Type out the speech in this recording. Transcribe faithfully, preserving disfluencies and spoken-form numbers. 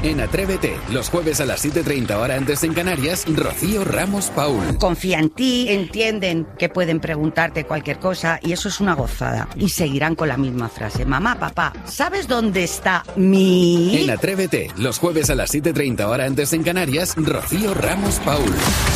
En Atrévete, los jueves a las siete y treinta hora antes en Canarias, Rocío Ramos Paul. Confía en ti, entienden que pueden preguntarte cualquier cosa y eso es una gozada. Y seguirán con la misma frase. Mamá, papá, ¿sabes dónde está mi...? En Atrévete, los jueves a las siete y treinta hora antes en Canarias, Rocío Ramos Paul.